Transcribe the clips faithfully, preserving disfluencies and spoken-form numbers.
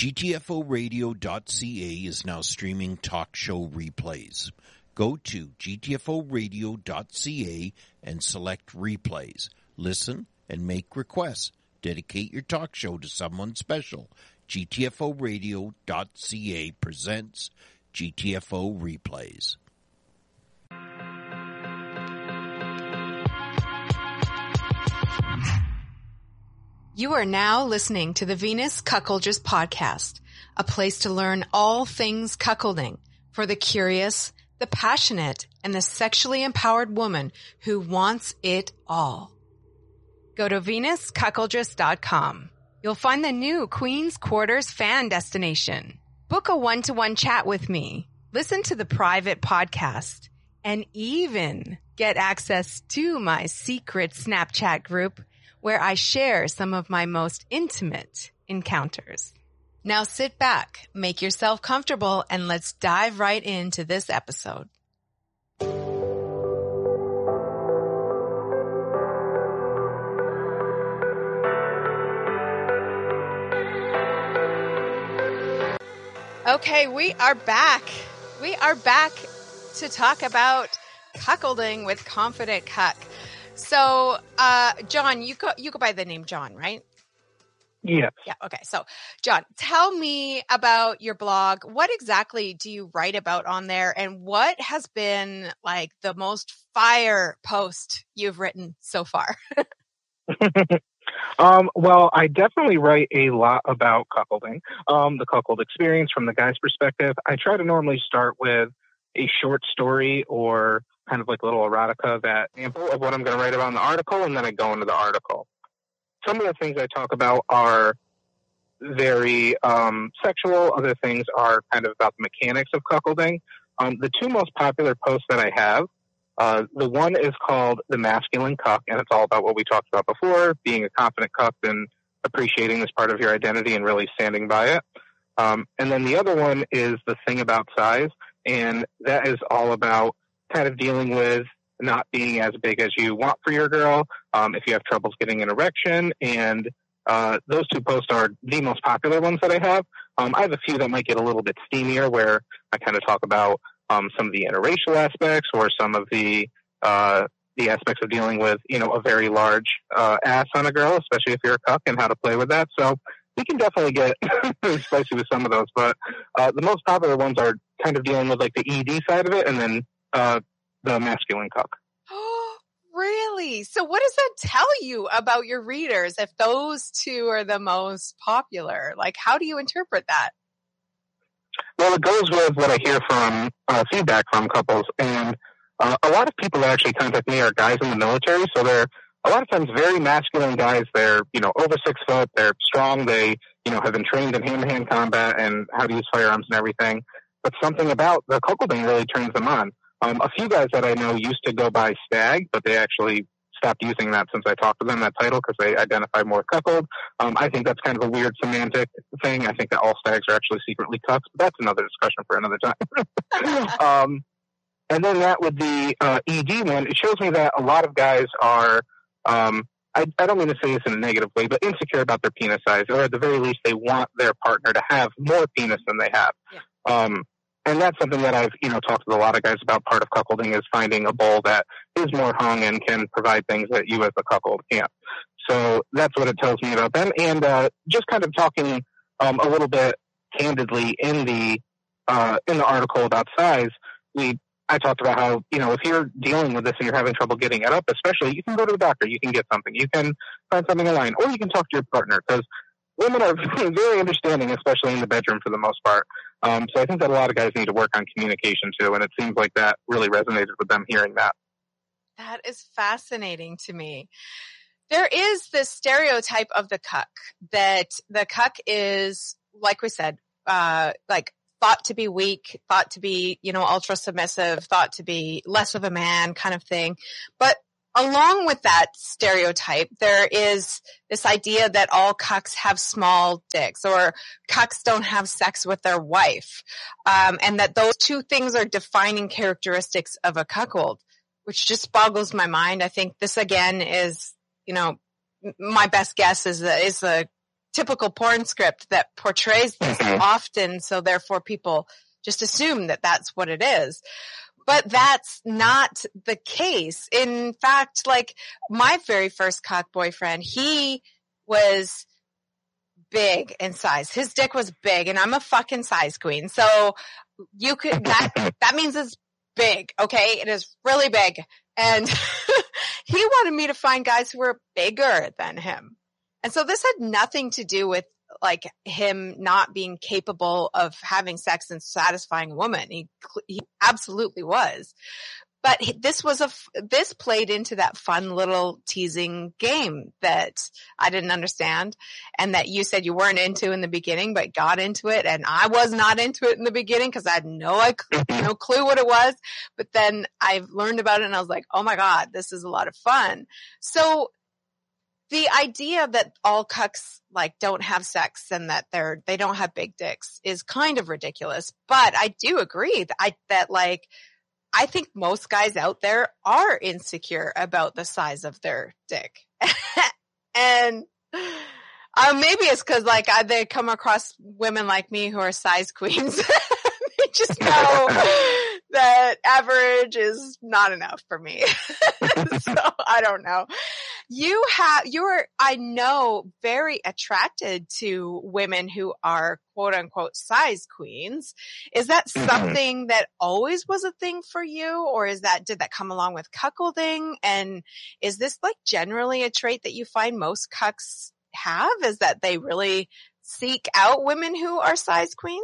G T F O radio dot C A is now streaming talk show replays. Go to G T F O radio dot C A and select replays. Listen and make requests. Dedicate your talk show to someone special. G T F O radio dot C A presents G T F O replays. You are now listening to the Venus Cuckoldress Podcast, a place to learn all things cuckolding for the curious, the passionate, and the sexually empowered woman who wants it all. Go to Venus Cuckoldress dot com. You'll find the new Queen's Quarters fan destination. Book a one-to-one chat with me, listen to the private podcast, and even get access to my secret Snapchat group where I share some of my most intimate encounters. Now sit back, make yourself comfortable, and let's dive right into this episode. Okay, we are back. We are back to talk about cuckolding with Confident Cuck. So, uh, John, you go, you go by the name John, right? Yes. Yeah. Okay. So, John, tell me about your blog. What exactly do you write about on there? And what has been like the most fire post you've written so far? um, well, I definitely write a lot about cuckolding, um, the cuckold experience from the guy's perspective. I try to normally start with a short story or kind of like a little erotica, that sample of what I'm going to write about in the article, and then I go into the article. Some of the things I talk about are very um, sexual. Other things are kind of about the mechanics of cuckolding. Um, the two most popular posts that I have, uh, the one is called The Masculine Cuck, and it's all about what we talked about before, being a confident cuck and appreciating this part of your identity and really standing by it. Um, and then the other one is The Thing About Size, and that is all about kind of dealing with not being as big as you want for your girl, um, if you have troubles getting an erection. And uh, those two posts are the most popular ones that I have. Um, I have a few that might get a little bit steamier, where I kind of talk about um, some of the interracial aspects, or some of the uh, the aspects of dealing with, you know, a very large uh, ass on a girl, especially if you're a cuck, and how to play with that. So we can definitely get spicy with some of those. But uh, the most popular ones are kind of dealing with like the E D side of it, and then Uh, the masculine cuck. Oh, really? So what does that tell you about your readers if those two are the most popular? Like, how do you interpret that? Well, it goes with what I hear from uh, feedback from couples. And uh, a lot of people that actually contact me are guys in the military. So they're a lot of times very masculine guys. They're, you know, over six foot. They're strong. They, you know, have been trained in hand-to-hand combat and how to use firearms and everything. But something about the cuckolding really turns them on. Um, a few guys that I know used to go by stag, but they actually stopped using that since I talked to them, that title, because they identify more with cuckold. Um, I think that's kind of a weird semantic thing. I think that all stags are actually secretly cucks, but that's another discussion for another time. um, and then that with the uh, E D one, it shows me that a lot of guys are, um, I, I don't mean to say this in a negative way, but insecure about their penis size, or at the very least, they want their partner to have more penis than they have. Yeah. Um, And that's something that I've, you know, talked with a lot of guys about. Part of cuckolding is finding a bowl that is more hung and can provide things that you as a cuckold can't. So that's what it tells me about them. And uh, just kind of talking um, a little bit candidly in the uh, in the article about size, we I talked about how, you know, if you're dealing with this and you're having trouble getting it up, especially, you can go to the doctor, you can get something, you can find something online, or you can talk to your partner, because women are very understanding, especially in the bedroom for the most part. Um, so I think that a lot of guys need to work on communication too, and it seems like that really resonated with them hearing that. That is fascinating to me. There is this stereotype of the cuck, that the cuck is, like we said, uh, like thought to be weak, thought to be, you know, ultra submissive, thought to be less of a man kind of thing. But along with that stereotype, there is this idea that all cucks have small dicks, or cucks don't have sex with their wife, um, and that those two things are defining characteristics of a cuckold, which just boggles my mind. I think this, again, is, you know, my best guess is the, is the typical porn script that portrays this Mm-hmm. often. So therefore people just assume that that's what it is. But that's not the case. In fact, like my very first cock boyfriend, he was big in size. His dick was big, and I'm a fucking size queen. So you could, that, that means it's big. Okay. It is really big. And he wanted me to find guys who were bigger than him. And so this had nothing to do with like him not being capable of having sex and satisfying a woman. He, he absolutely was. But this was a, this played into that fun little teasing game that I didn't understand and that you said you weren't into in the beginning, but got into it. And I was not into it in the beginning because I had no, no clue what it was. But then I've learned about it and I was like, oh my God, this is a lot of fun. So the idea that all cucks like don't have sex and that they're, they don't have big dicks is kind of ridiculous. But I do agree that I, that like, I think most guys out there are insecure about the size of their dick. And uh, maybe it's because like I, they come across women like me who are size queens. They just know that average is not enough for me. So I don't know. You have, you're, I know, very attracted to women who are quote unquote size queens. Is that something mm-hmm. that always was a thing for you? Or is that, did that come along with cuckolding? And is this like generally a trait that you find most cucks have? Is that they really seek out women who are size queens?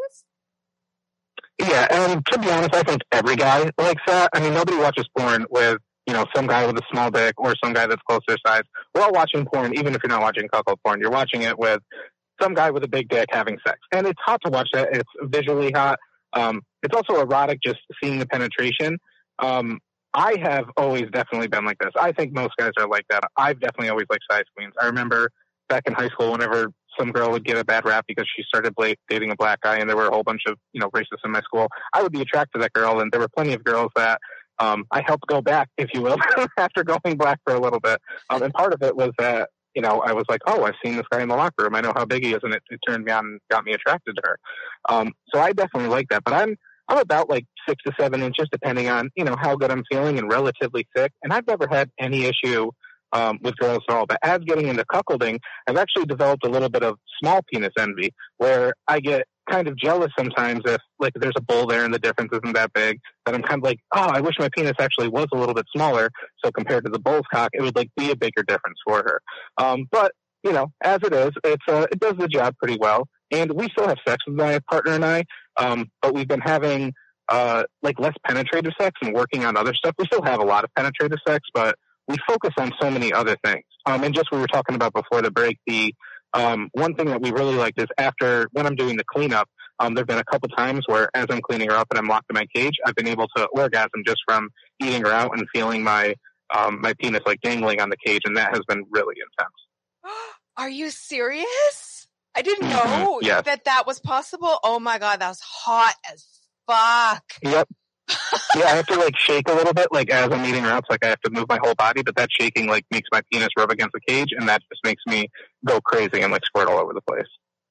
Yeah, and to be honest, I think every guy likes that. I mean, nobody watches porn with, you know, some guy with a small dick or some guy that's close to their size. We're all watching porn, even if you're not watching cuckold porn. You're watching it with some guy with a big dick having sex. And it's hot to watch that. It's visually hot. Um, it's also erotic just seeing the penetration. Um, I have always definitely been like this. I think most guys are like that. I've definitely always liked size queens. I remember back in high school, whenever some girl would get a bad rap because she started dating a black guy and there were a whole bunch of, you know, racists in my school, I would be attracted to that girl. And there were plenty of girls that um, I helped go back, if you will, after going black for a little bit. Um, and part of it was that, you know, I was like, oh, I've seen this guy in the locker room. I know how big he is. And it, it turned me on and got me attracted to her. Um, so I definitely like that. But I'm, I'm about like six to seven inches, depending on, you know, how good I'm feeling, and relatively thick. And I've never had any issue Um, with girls at all. But as getting into cuckolding, I've actually developed a little bit of small penis envy, where I get kind of jealous sometimes if, like, there's a bull there and the difference isn't that big, that I'm kind of like, oh, I wish my penis actually was a little bit smaller, so compared to the bull's cock, it would, like, be a bigger difference for her. Um, but, you know, as it is, it's uh, it does the job pretty well. And we still have sex with my partner and I, um, but we've been having, uh, like, less penetrative sex and working on other stuff. We still have a lot of penetrative sex, but we focus on so many other things. Um, and just we were talking about before the break, the um, one thing that we really liked is after, when I'm doing the cleanup, um, there have been a couple times where as I'm cleaning her up and I'm locked in my cage, I've been able to orgasm just from eating her out and feeling my um, my penis like dangling on the cage, and that has been really intense. Are you serious? I didn't know yes. that that was possible. Oh my God, that was hot as fuck. Yep. Yeah, I have to like shake a little bit, like as I'm eating her out, so like I have to move my whole body, but that shaking like makes my penis rub against the cage, and that just makes me go crazy and like squirt all over the place.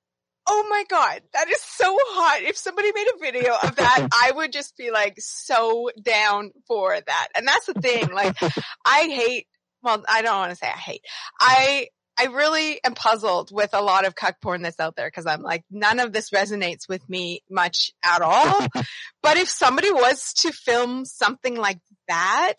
Oh my God, that is so hot. If somebody made a video of that, I would just be like so down for that. And that's the thing, like I hate, well, I don't want to say I hate. I I really am puzzled with a lot of cuck porn that's out there, because I'm like, none of this resonates with me much at all. But if somebody was to film something like that,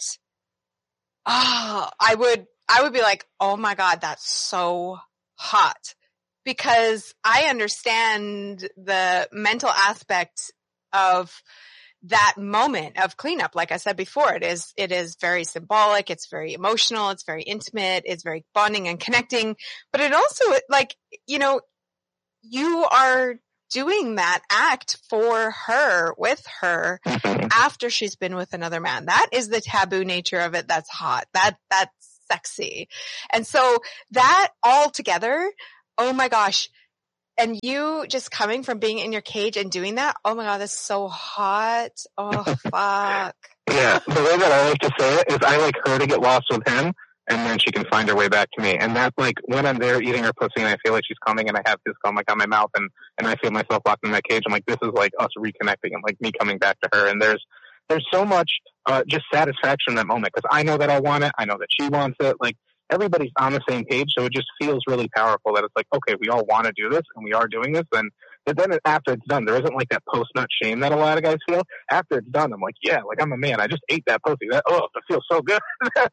oh, I would, I would be like, oh my God, that's so hot. Because I understand the mental aspect of that moment of cleanup. Like I said before, it is, it is very symbolic. It's very emotional. It's very intimate. It's very bonding and connecting. But it also, like, you know, you are doing that act for her, with her, after she's been with another man. That is the taboo nature of it. That's hot. That, that's sexy. And so that all together, oh my gosh. And you just coming from being in your cage and doing that, oh my God, that's so hot. Oh, fuck. Yeah, the way that I like to say it is I like her to get lost with him, and then she can find her way back to me. And that, like, when I'm there eating her pussy and I feel like she's coming and I have this cum, like, on my mouth and, and I feel myself locked in that cage, I'm like, this is, like, us reconnecting and, like, me coming back to her. And there's, there's so much, uh, just satisfaction in that moment because I know that I want it. I know that she wants it. Like, everybody's on the same page. So it just feels really powerful that it's like, okay, we all want to do this and we are doing this. And but then after it's done, there isn't like that post-nut shame that a lot of guys feel. After it's done, I'm like, yeah, like I'm a man. I just ate that pussy. That, oh, it feels so good.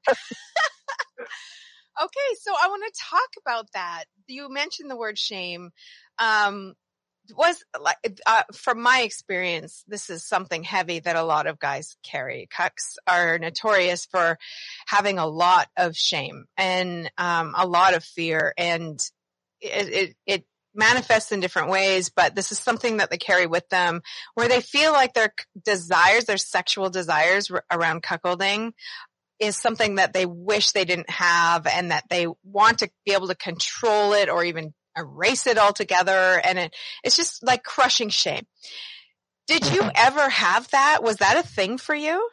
Okay, so I want to talk about that. You mentioned the word shame. Um, was like uh, from my experience, this is something heavy that a lot of guys carry. Cucks are notorious for having a lot of shame and um, a lot of fear, and it, it, it manifests in different ways. But this is something that they carry with them, where they feel like their desires, their sexual desires r- around cuckolding, is something that they wish they didn't have, and that they want to be able to control it or even erase it altogether. And it, it's just like crushing shame. Did you ever have that? Was that a thing for you?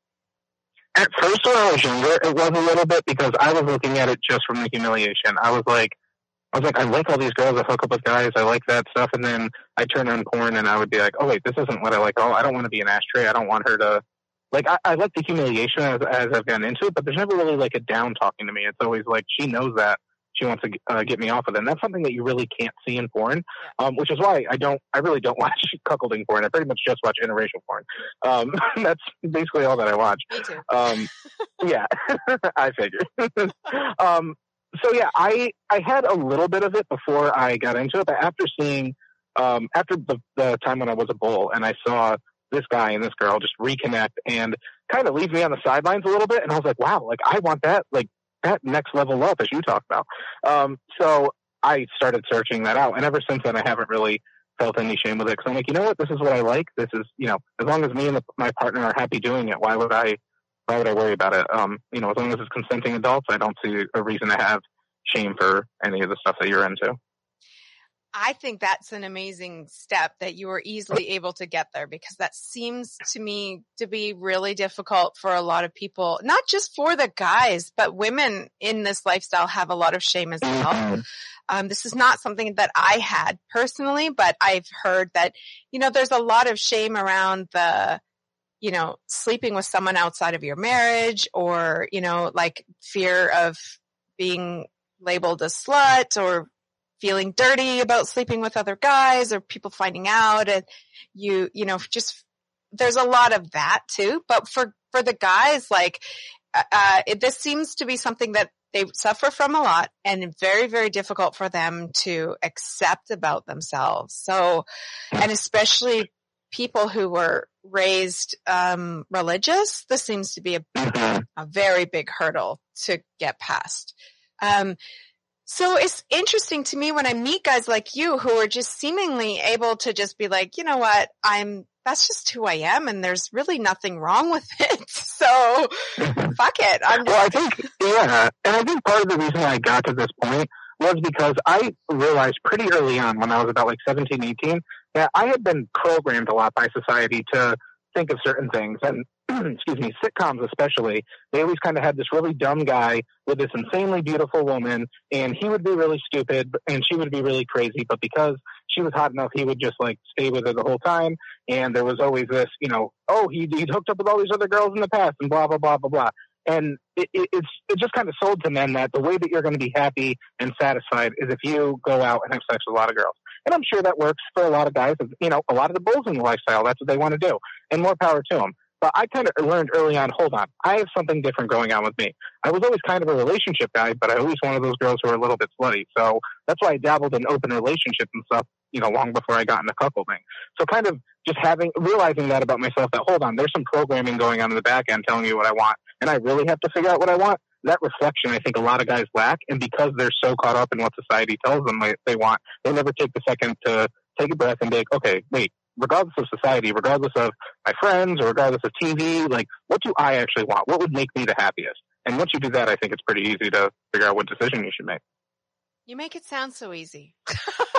At first, when I was younger, it was a little bit because I was looking at it just from the humiliation. I was like, I was like, I like all these girls that hook up with guys. I like that stuff. And then I turn on porn and I would be like, oh wait, this isn't what I like. Oh, I don't want to be an ashtray. I don't want her to, like, I, I like the humiliation as, as I've gotten into it, but there's never really like a down talking to me. It's always like, she knows that she wants to uh, get me off of it. And that's something that you really can't see in porn, um, which is why I don't, I really don't watch cuckolding porn. I pretty much just watch interracial porn. Um, that's basically all that I watch. Me too. Um, yeah, I figured. um, so yeah, I, I had a little bit of it before I got into it, but after seeing, um, after the, the time when I was a bull and I saw this guy and this girl just reconnect and kind of leave me on the sidelines a little bit. And I was like, wow, like I want that, like that next level love as you talked about. Um, so I started searching that out. And ever since then, I haven't really felt any shame with it. Cause I'm like, you know what? This is what I like. This is, you know, as long as me and the, my partner are happy doing it, why would I, why would I worry about it? Um, you know, as long as it's consenting adults, I don't see a reason to have shame for any of the stuff that you're into. I think that's an amazing step that you were easily able to get there, because that seems to me to be really difficult for a lot of people, not just for the guys, but women in this lifestyle have a lot of shame as well. Um, this is not something that I had personally, but I've heard that, you know, there's a lot of shame around the, you know, sleeping with someone outside of your marriage, or, you know, like fear of being labeled a slut, or feeling dirty about sleeping with other guys, or people finding out, and you, you know, just, there's a lot of that too. But for, for the guys, like, uh, it, this seems to be something that they suffer from a lot, and very, very difficult for them to accept about themselves. So, and especially people who were raised, um, religious, this seems to be a, a very big hurdle to get past. Um, So it's interesting to me when I meet guys like you who are just seemingly able to just be like, you know what, I'm, that's just who I am, and there's really nothing wrong with it. So fuck it. I'm just- well, I think, yeah. And I think part of the reason I got to this point was because I realized pretty early on when I was about like seventeen, eighteen, that I had been programmed a lot by society to think of certain things. And excuse me, sitcoms especially, they always kind of had this really dumb guy with this insanely beautiful woman, and he would be really stupid and she would be really crazy, but because she was hot enough, he would just like stay with her the whole time. And there was always this, you know, oh, he he'd hooked up with all these other girls in the past and blah, blah, blah, blah, blah. And it, it, it's it just kind of sold to men that the way that you're going to be happy and satisfied is if you go out and have sex with a lot of girls. And I'm sure that works for a lot of guys. You know, a lot of the bulls in the lifestyle, that's what they want to do. And more power to them. But I kind of learned early on, hold on, I have something different going on with me. I was always kind of a relationship guy, but I always wanted those girls who were a little bit slutty. So that's why I dabbled in open relationships and stuff, you know, long before I got into cuckolding. So kind of just having, realizing that about myself, that hold on, there's some programming going on in the back end telling you what I want, and I really have to figure out what I want. That reflection, I think a lot of guys lack, and because they're so caught up in what society tells them they want, they never take the second to take a breath and be like, okay, wait, regardless of society, regardless of my friends, or regardless of T V, like, what do I actually want? What would make me the happiest? And once you do that, I think it's pretty easy to figure out what decision you should make. You make it sound so easy.